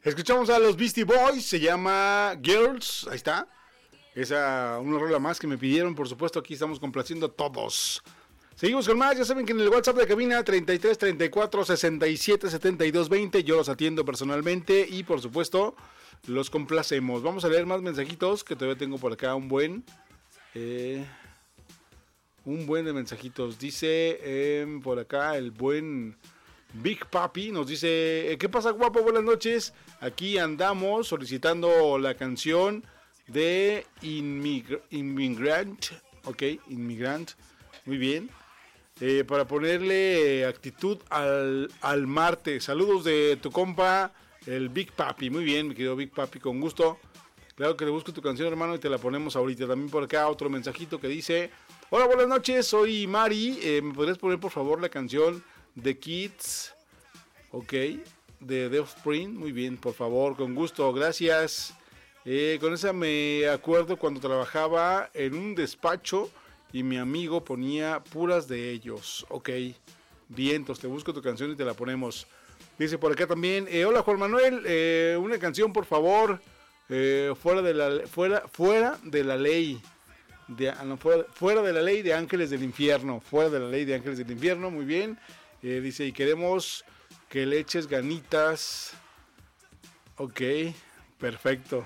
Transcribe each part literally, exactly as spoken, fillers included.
Escuchamos a los Beastie Boys, se llama Girls, ahí está. Esa, una rola más que me pidieron, por supuesto, aquí estamos complaciendo a todos. Seguimos con más, ya saben que en el WhatsApp de cabina treinta y tres, treinta y cuatro, sesenta y siete, setenta y dos, veinte, yo los atiendo personalmente y por supuesto los complacemos. Vamos a leer más mensajitos, que todavía tengo por acá un buen, eh, un buen de mensajitos. Dice eh, por acá el buen Big Papi, nos dice, ¿qué pasa guapo? Buenas noches, aquí andamos solicitando la canción de Inmigr- Immigrant, ok, Immigrant, muy bien. Eh, para ponerle actitud al, al martes. Saludos de tu compa, el Big Papi. Muy bien, mi querido Big Papi, con gusto. Claro que le busco tu canción, hermano, y te la ponemos ahorita. También por acá otro mensajito que dice: hola, buenas noches, soy Mari. Eh, ¿Me podrías poner por favor la canción The Kids? Ok, de The Offspring. Muy bien, por favor, con gusto, gracias. Eh, con esa me acuerdo cuando trabajaba en un despacho y mi amigo ponía puras de ellos. Ok, bien, entonces te busco tu canción y te la ponemos. Dice por acá también, eh, hola Juan Manuel, eh, una canción por favor, eh, fuera de la fuera fuera de la ley, de, no, fuera, fuera de la ley de Ángeles del Infierno, fuera de la ley de Ángeles del Infierno, muy bien. Eh, dice, y queremos que le eches ganitas. Ok, perfecto.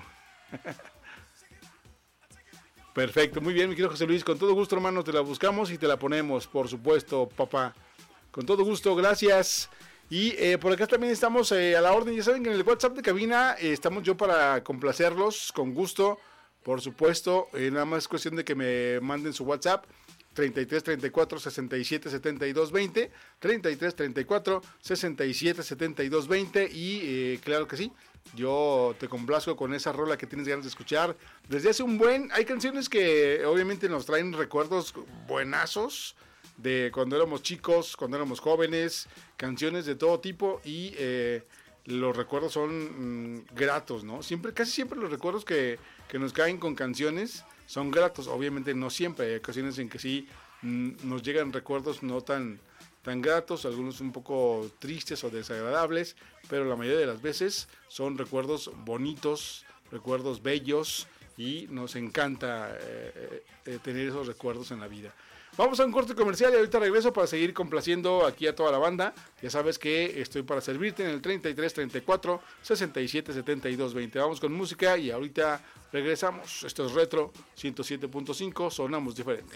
Perfecto, muy bien, mi querido José Luis, con todo gusto, hermano, te la buscamos y te la ponemos, por supuesto, papá, con todo gusto, gracias. Y eh, por acá también estamos eh, a la orden, ya saben que en el WhatsApp de cabina eh, estamos yo para complacerlos, con gusto, por supuesto, eh, nada más es cuestión de que me manden su WhatsApp, treinta y tres, treinta y cuatro, sesenta y siete, setenta y dos, veinte, treinta y tres, treinta y cuatro, sesenta y siete, setenta y dos, veinte, y eh, claro que sí, yo te complazco con esa rola que tienes ganas de escuchar. Desde hace un buen, hay canciones que obviamente nos traen recuerdos buenazos de cuando éramos chicos, cuando éramos jóvenes, canciones de todo tipo y eh, los recuerdos son mmm, gratos, ¿no? Siempre, casi siempre los recuerdos que, que nos caen con canciones son gratos, obviamente no siempre, hay ocasiones en que sí mmm, nos llegan recuerdos no tan, tan gratos, algunos un poco tristes o desagradables, pero la mayoría de las veces son recuerdos bonitos, recuerdos bellos y nos encanta eh, eh, tener esos recuerdos en la vida. Vamos a un corte comercial y ahorita regreso para seguir complaciendo aquí a toda la banda. Ya sabes que estoy para servirte en el treinta y tres, treinta y cuatro, sesenta y siete, setenta y dos, veinte. Vamos con música y ahorita regresamos. Esto es Retro ciento siete punto cinco, sonamos diferente.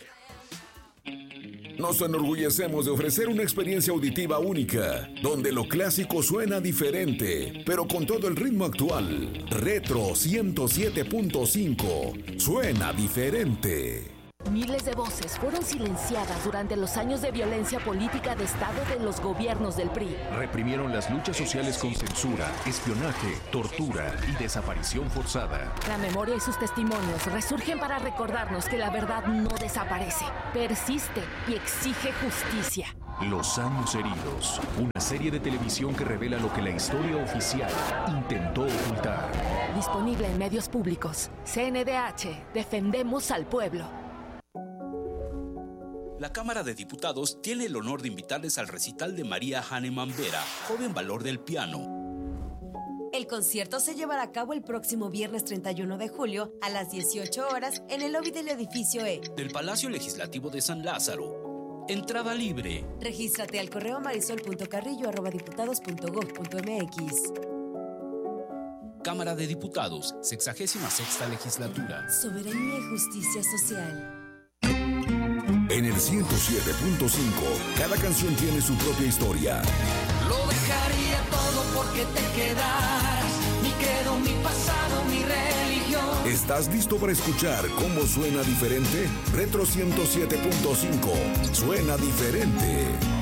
Nos enorgullecemos de ofrecer una experiencia auditiva única, donde lo clásico suena diferente, pero con todo el ritmo actual. Retro ciento siete punto cinco, suena diferente. Miles de voces fueron silenciadas durante los años de violencia política de Estado de los gobiernos del P R I. Reprimieron las luchas sociales con censura, espionaje, tortura y desaparición forzada. La memoria y sus testimonios resurgen para recordarnos que la verdad no desaparece, persiste y exige justicia. Los años heridos, una serie de televisión que revela lo que la historia oficial intentó ocultar. Disponible en medios públicos. C N D H, defendemos al pueblo. La Cámara de Diputados tiene el honor de invitarles al recital de María Hahnemann Vera, joven valor del piano. El concierto se llevará a cabo el próximo viernes treinta y uno de julio a las dieciocho horas en el lobby del edificio E del Palacio Legislativo de San Lázaro. Entrada libre. Regístrate al correo marisol punto carrillo arroba diputados punto gob punto mx. Cámara de Diputados, sexagésima sexta legislatura. Soberanía y justicia social. En el ciento siete punto cinco, cada canción tiene su propia historia. Lo dejaría todo porque te quedaras. Mi credo, mi pasado, mi religión. ¿Estás listo para escuchar cómo suena diferente? Retro ciento siete punto cinco, suena diferente.